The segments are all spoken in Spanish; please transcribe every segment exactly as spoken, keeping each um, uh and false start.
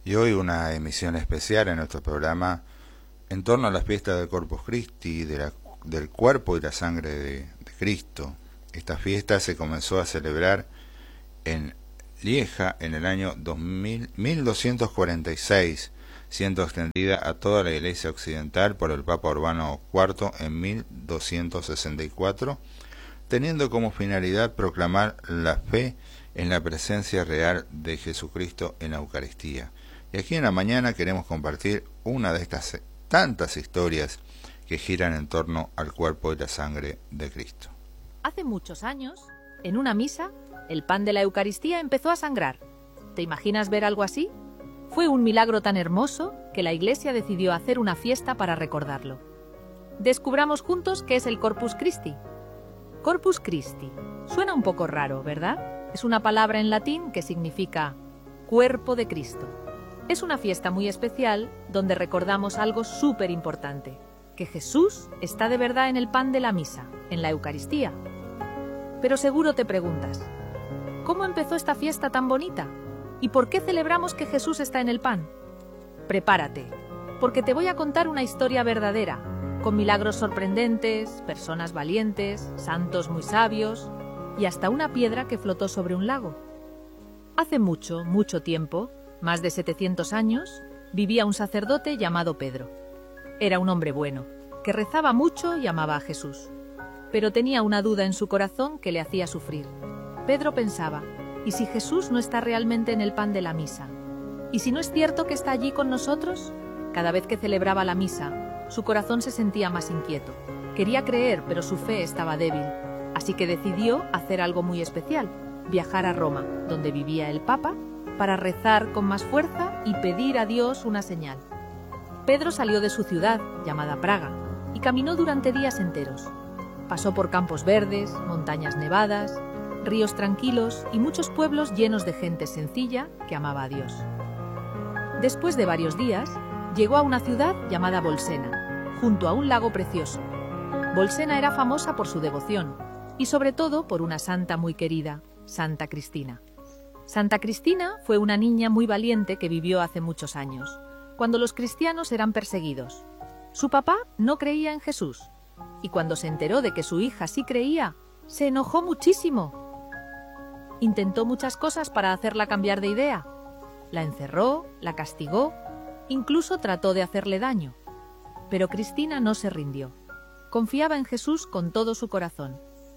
Y hoy una emisión especial en nuestro programa en torno a las fiestas del Corpus Christi, de la, del cuerpo y la sangre de, de Cristo. Esta fiesta se comenzó a celebrar en Lieja en el año dos mil, mil doscientos cuarenta y seis, siendo extendida a toda la Iglesia occidental por el Papa Urbano cuarto en mil doscientos sesenta y cuatro, teniendo como finalidad proclamar la fe en la presencia real de Jesucristo en la Eucaristía. Y aquí en la mañana queremos compartir una de estas tantas historias que giran en torno al cuerpo y la sangre de Cristo. Hace muchos años, en una misa, el pan de la Eucaristía empezó a sangrar. ¿Te imaginas ver algo así? Fue un milagro tan hermoso que la Iglesia decidió hacer una fiesta para recordarlo. Descubramos juntos qué es el Corpus Christi. Corpus Christi. Suena un poco raro, ¿verdad? Es una palabra en latín que significa cuerpo de Cristo. Es una fiesta muy especial donde recordamos algo súper importante, que Jesús está de verdad en el pan de la misa, en la Eucaristía. Pero seguro te preguntas, ¿cómo empezó esta fiesta tan bonita? ¿Y por qué celebramos que Jesús está en el pan? Prepárate, porque te voy a contar una historia verdadera, con milagros sorprendentes, personas valientes, santos muy sabios y hasta una piedra que flotó sobre un lago. Hace mucho, mucho tiempo, más de setecientos años, vivía un sacerdote llamado Pedro. Era un hombre bueno, que rezaba mucho y amaba a Jesús. Pero tenía una duda en su corazón que le hacía sufrir. Pedro pensaba, ¿y si Jesús no está realmente en el pan de la misa? ¿Y si no es cierto que está allí con nosotros? Cada vez que celebraba la misa, su corazón se sentía más inquieto. Quería creer, pero su fe estaba débil. Así que decidió hacer algo muy especial, viajar a Roma, donde vivía el Papa, para rezar con más fuerza y pedir a Dios una señal. Pedro salió de su ciudad, llamada Praga, y caminó durante días enteros. Pasó por campos verdes, montañas nevadas, ríos tranquilos y muchos pueblos llenos de gente sencilla que amaba a Dios. Después de varios días, llegó a una ciudad llamada Bolsena, junto a un lago precioso. Bolsena era famosa por su devoción y sobre todo por una santa muy querida, Santa Cristina. Santa Cristina fue una niña muy valiente que vivió hace muchos años, cuando los cristianos eran perseguidos. Su papá no creía en Jesús, y cuando se enteró de que su hija sí creía, se enojó muchísimo. Intentó muchas cosas para hacerla cambiar de idea. La encerró, la castigó, incluso trató de hacerle daño. Pero Cristina no se rindió. Confiaba en Jesús con todo su corazón.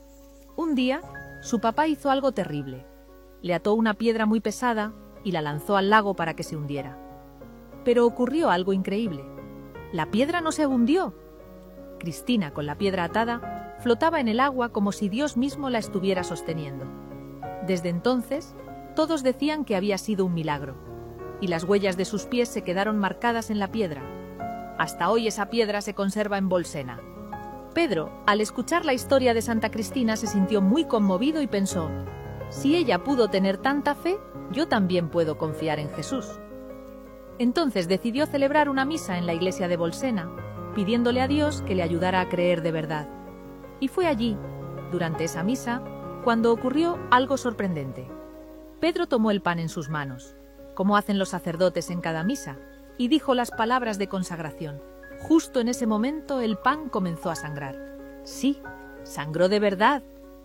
Un día, su papá hizo algo terrible. Le ató una piedra muy pesada y la lanzó al lago para que se hundiera. Pero ocurrió algo increíble. La piedra no se hundió. Cristina, con la piedra atada, flotaba en el agua como si Dios mismo la estuviera sosteniendo. Desde entonces, todos decían que había sido un milagro, y las huellas de sus pies se quedaron marcadas en la piedra. Hasta hoy esa piedra se conserva en Bolsena. Pedro, al escuchar la historia de Santa Cristina, se sintió muy conmovido y pensó, si ella pudo tener tanta fe, yo también puedo confiar en Jesús. Entonces decidió celebrar una misa en la iglesia de Bolsena, pidiéndole a Dios que le ayudara a creer de verdad. Y fue allí, durante esa misa, cuando ocurrió algo sorprendente. Pedro tomó el pan en sus manos, como hacen los sacerdotes en cada misa, y dijo las palabras de consagración. Justo en ese momento el pan comenzó a sangrar. Sí, sangró de verdad.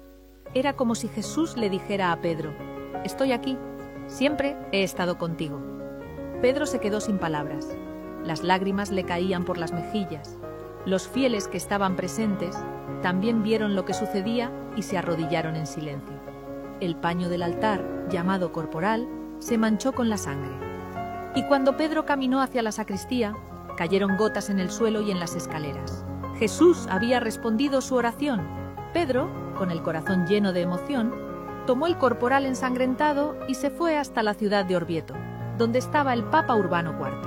Era como si Jesús le dijera a Pedro, estoy aquí, siempre he estado contigo. Pedro se quedó sin palabras. Las lágrimas le caían por las mejillas. Los fieles que estaban presentes también vieron lo que sucedía y se arrodillaron en silencio. El paño del altar, llamado corporal, se manchó con la sangre. Y cuando Pedro caminó hacia la sacristía, cayeron gotas en el suelo y en las escaleras. Jesús había respondido su oración. Pedro, con el corazón lleno de emoción, tomó el corporal ensangrentado y se fue hasta la ciudad de Orvieto, donde estaba el Papa Urbano cuarto.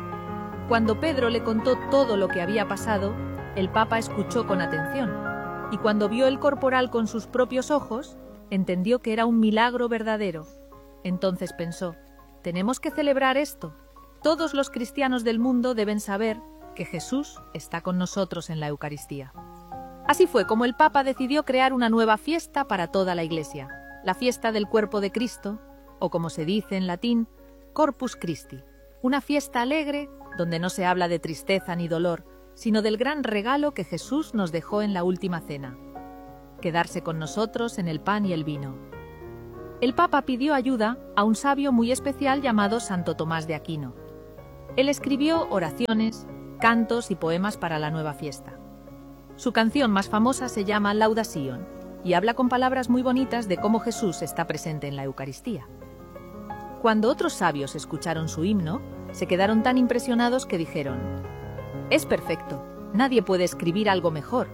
Cuando Pedro le contó todo lo que había pasado, el Papa escuchó con atención, y cuando vio el corporal con sus propios ojos, entendió que era un milagro verdadero. Entonces pensó, tenemos que celebrar esto. Todos los cristianos del mundo deben saber que Jesús está con nosotros en la Eucaristía. Así fue como el Papa decidió crear una nueva fiesta para toda la Iglesia, la fiesta del cuerpo de Cristo, o como se dice en latín, Corpus Christi. Una fiesta alegre donde no se habla de tristeza ni dolor, sino del gran regalo que Jesús nos dejó en la última cena: quedarse con nosotros en el pan y el vino. El Papa pidió ayuda a un sabio muy especial llamado Santo Tomás de Aquino. Él escribió oraciones, cantos y poemas para la nueva fiesta. Su canción más famosa se llama Laudación y habla con palabras muy bonitas de cómo Jesús está presente en la Eucaristía. Cuando otros sabios escucharon su himno, se quedaron tan impresionados que dijeron: «Es perfecto, nadie puede escribir algo mejor».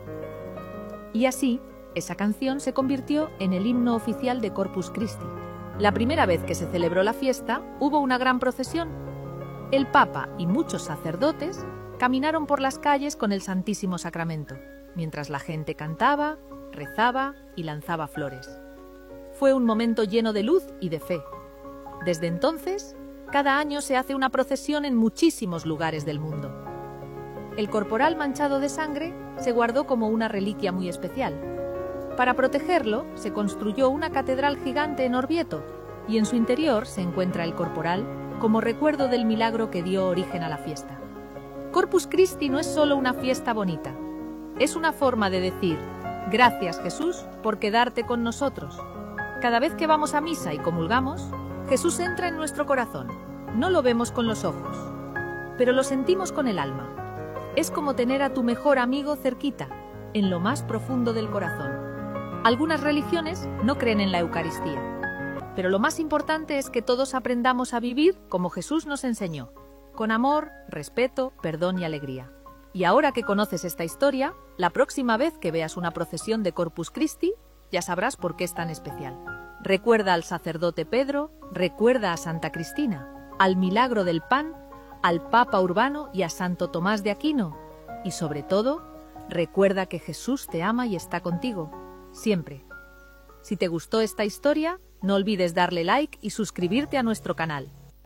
Y así, esa canción se convirtió en el himno oficial de Corpus Christi. La primera vez que se celebró la fiesta, hubo una gran procesión. El Papa y muchos sacerdotes caminaron por las calles con el Santísimo Sacramento, mientras la gente cantaba, rezaba y lanzaba flores. Fue un momento lleno de luz y de fe. Desde entonces, cada año se hace una procesión en muchísimos lugares del mundo. El corporal manchado de sangre se guardó como una reliquia muy especial. Para protegerlo, se construyó una catedral gigante en Orvieto, y en su interior se encuentra el corporal como recuerdo del milagro que dio origen a la fiesta. Corpus Christi no es solo una fiesta bonita, es una forma de decir: gracias, Jesús, por quedarte con nosotros. Cada vez que vamos a misa y comulgamos, Jesús entra en nuestro corazón. No lo vemos con los ojos, pero lo sentimos con el alma. Es como tener a tu mejor amigo cerquita, en lo más profundo del corazón. Algunas religiones no creen en la Eucaristía, pero lo más importante es que todos aprendamos a vivir como Jesús nos enseñó, con amor, respeto, perdón y alegría. Y ahora que conoces esta historia, la próxima vez que veas una procesión de Corpus Christi, ya sabrás por qué es tan especial. Recuerda al sacerdote Pedro, recuerda a Santa Cristina, al milagro del pan, al Papa Urbano y a Santo Tomás de Aquino. Y sobre todo, recuerda que Jesús te ama y está contigo, siempre. Si te gustó esta historia, no olvides darle like y suscribirte a nuestro canal.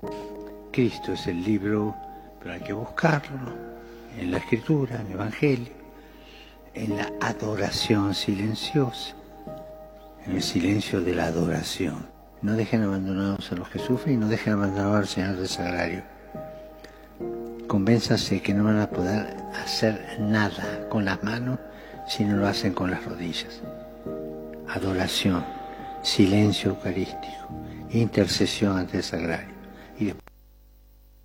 Cristo es el libro, pero hay que buscarlo en la Escritura, en el Evangelio, en la adoración silenciosa, en el silencio de la adoración. No dejen abandonados a los que sufren y no dejen abandonados al Señor del Sagrario. Convénzase que no van a poder hacer nada con las manos si no lo hacen con las rodillas. Adoración, silencio eucarístico, intercesión ante el Sagrario. Y después